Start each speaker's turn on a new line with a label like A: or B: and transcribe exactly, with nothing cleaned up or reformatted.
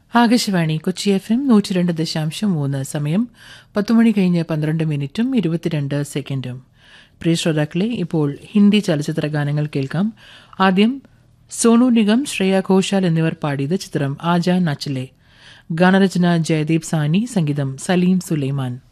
A: Akashvani Kochi F M നൂറ്റി രണ്ട് ദശാംശം മൂന്ന്. സമയം പത്തുമണി കഴിഞ്ഞ് പന്ത്രണ്ട് മിനിറ്റും ഇരുപത്തിരണ്ട് സെക്കൻഡും. പ്രിയ ശ്രോതാക്കളെ, ഇപ്പോൾ ഹിന്ദി ചലച്ചിത്ര ഗാനങ്ങൾ കേൾക്കാം. ആദ്യം സോനു നിഗം, ശ്രേയ ഘോഷാൽ എന്നിവർ പാടിയത്. ചിത്രം ആജാ നച്ചലെ. ഗാനരചന ജയദീപ് സാനി, സംഗീതം സലീം സുലൈമാൻ.